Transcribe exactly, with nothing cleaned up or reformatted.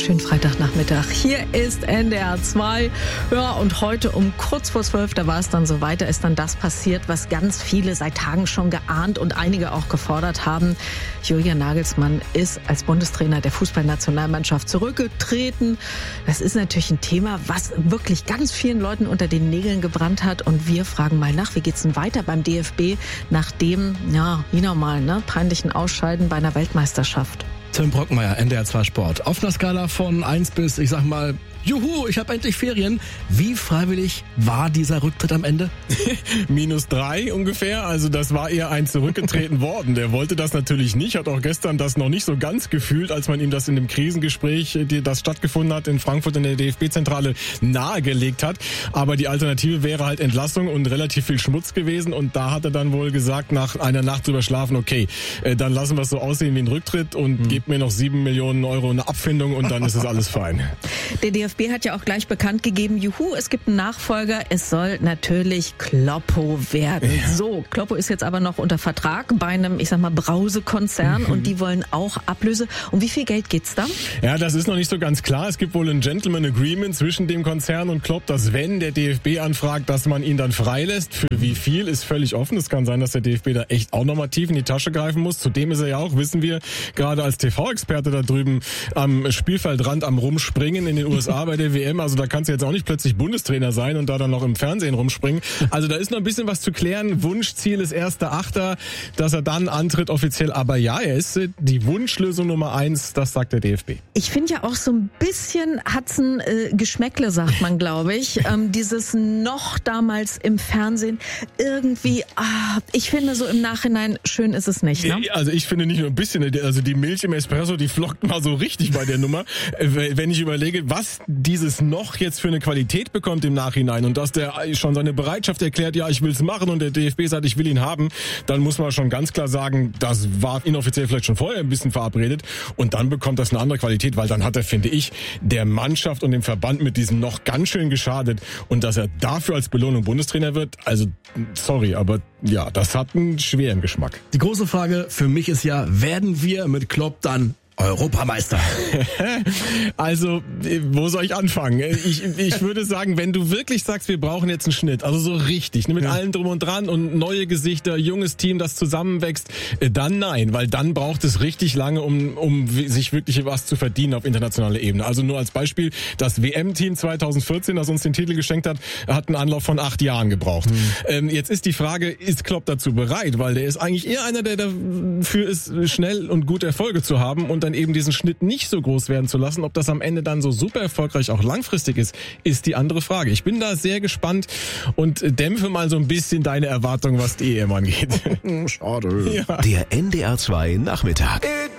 Schönen Freitagnachmittag. Hier ist N D R zwei. Ja, und heute um kurz vor zwölf, da war es dann so weit, da ist dann das passiert, was ganz viele seit Tagen schon geahnt und einige auch gefordert haben. Julian Nagelsmann ist als Bundestrainer der Fußballnationalmannschaft zurückgetreten. Das ist natürlich ein Thema, was wirklich ganz vielen Leuten unter den Nägeln gebrannt hat. Und wir fragen mal nach, wie geht's denn weiter beim D F B nach dem, ja, wie normal, ne, peinlichen Ausscheiden bei einer Weltmeisterschaft? Tim Brockmeier, N D R zwei Sport. Auf einer Skala von eins bis, ich sag mal, juhu, ich habe endlich Ferien. Wie freiwillig war dieser Rücktritt am Ende? Minus drei ungefähr. Also das war eher ein zurückgetreten worden. Der wollte das natürlich nicht, hat auch gestern das noch nicht so ganz gefühlt, als man ihm das in dem Krisengespräch, das stattgefunden hat in Frankfurt in der D F B-Zentrale, nahegelegt hat. Aber die Alternative wäre halt Entlassung und relativ viel Schmutz gewesen. Und da hat er dann wohl gesagt, nach einer Nacht drüber schlafen, okay, dann lassen wir es so aussehen wie ein Rücktritt und hm. gebt mir noch sieben Millionen Euro eine Abfindung und dann ist es alles fein. Der D F B hat ja auch gleich bekannt gegeben, juhu, es gibt einen Nachfolger, es soll natürlich Kloppo werden. Ja. So, Kloppo ist jetzt aber noch unter Vertrag bei einem, ich sag mal, Brausekonzern mhm. und die wollen auch Ablöse. Um wie viel Geld geht's da? Ja, das ist noch nicht so ganz klar. Es gibt wohl ein Gentleman Agreement zwischen dem Konzern und Klopp, dass wenn der D F B anfragt, dass man ihn dann freilässt. Für wie viel ist völlig offen. Es kann sein, dass der D F B da echt auch nochmal tief in die Tasche greifen muss. Zudem ist er ja auch, wissen wir, gerade als T V-Experte da drüben am Spielfeldrand am Rumspringen in den U S A bei der W M. Also da kannst du jetzt auch nicht plötzlich Bundestrainer sein und da dann noch im Fernsehen rumspringen. Also da ist noch ein bisschen was zu klären. Wunschziel ist erster Achter, dass er dann antritt offiziell. Aber ja, er ist die Wunschlösung Nummer eins, das sagt der D F B. Ich finde ja auch so ein bisschen hat's ein äh, Geschmäckle, sagt man, glaube ich. ähm, dieses noch damals im Fernsehen irgendwie, ah, ich finde so im Nachhinein, schön ist es nicht. Ne? Also ich finde nicht nur ein bisschen, also die Milch im Espresso, die flockt mal so richtig bei der Nummer. Wenn ich überlege, was dieses noch jetzt für eine Qualität bekommt im Nachhinein und dass der schon seine Bereitschaft erklärt, ja, ich will es machen und der D F B sagt, ich will ihn haben, dann muss man schon ganz klar sagen, das war inoffiziell vielleicht schon vorher ein bisschen verabredet und dann bekommt das eine andere Qualität, weil dann hat er, finde ich, der Mannschaft und dem Verband mit diesem noch ganz schön geschadet und dass er dafür als Belohnung Bundestrainer wird, also sorry, aber ja, das hat einen schweren Geschmack. Die große Frage für mich ist ja, werden wir mit Klopp dann Europameister? Also, wo soll ich anfangen? Ich, ich würde sagen, wenn du wirklich sagst, wir brauchen jetzt einen Schnitt, also so richtig, ne, mit ja. allem drum und dran und neue Gesichter, junges Team, das zusammenwächst, dann nein, weil dann braucht es richtig lange, um, um sich wirklich was zu verdienen auf internationaler Ebene. Also nur als Beispiel, das W M-Team zweitausendvierzehn, das uns den Titel geschenkt hat, hat einen Anlauf von acht Jahren gebraucht. Mhm. Ähm, jetzt ist die Frage, ist Klopp dazu bereit? Weil der ist eigentlich eher einer, der dafür ist, schnell und gute Erfolge zu haben und dann eben diesen Schnitt nicht so groß werden zu lassen. Ob das am Ende dann so super erfolgreich auch langfristig ist, ist die andere Frage. Ich bin da sehr gespannt und dämpfe mal so ein bisschen deine Erwartungen, was die E M angeht. Schade. Ja. Der N D R zwei Nachmittag.